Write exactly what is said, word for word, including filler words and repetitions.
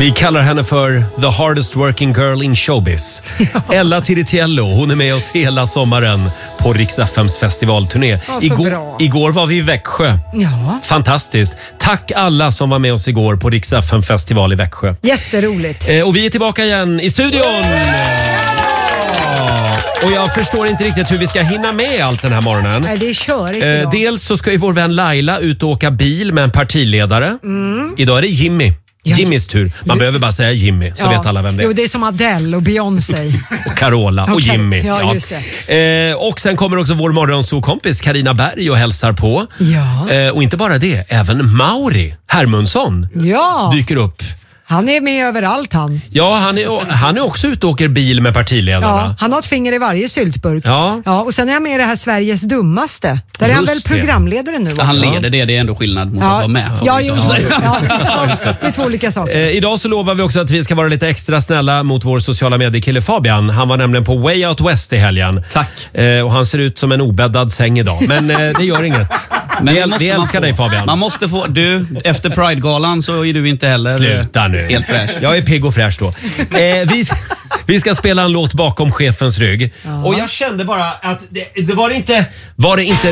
Vi kallar henne för the hardest working girl in showbiz. Ja. Ella Tiritiello, hon är med oss hela sommaren på Rix F M:s festivalturné. Ja, igår, igår var vi i Växjö. Ja. Fantastiskt. Tack alla som var med oss igår på Rix F M festival i Växjö. Jätteroligt. Eh, och vi är tillbaka igen i studion. Och jag förstår inte riktigt hur vi ska hinna med allt den här morgonen. Nej, det är körigt eh, Dels så ska ju vår vän Laila ut och åka bil med en partiledare. Mm. Idag är det Jimmy. Jimmys tur. Man behöver bara säga Jimmy så ja. vet alla vem det är. Jo, det är som Adele och Beyoncé. Och Carola och okay. Jimmy. Ja, ja. Just det. Eh, och sen kommer också vår morgonsokompis Carina Berg och hälsar på. Ja. Eh, och inte bara det, även Mauri Hermundsson ja. dyker upp. Han är med överallt han. Ja, han är, han är också ute och åker bil med partiledarna. Ja, han har ett finger i varje syltburk. Ja. Ja, och sen är han med i det här Sveriges dummaste. Där är han väl programledare nu också. Han leder det, det är ändå skillnad mot ja. att vara med. Ja, ja, ja, ja, ja, det är två olika saker. Eh, idag så lovar vi också att vi ska vara lite extra snälla mot vår sociala mediekille Fabian. Han var nämligen på Way Out West i helgen. Tack. Eh, och han ser ut som en obäddad säng idag. Men eh, det gör inget. Men vi, vi älskar dig Fabian. Man måste få, du, efter Pride-galan så är du inte heller Sluta nu. Helt fräsch. Jag är pigg och fräsch då. Eh, vi, vi ska spela en låt bakom chefens rygg. Ja. Och jag kände bara att det, det var inte var det inte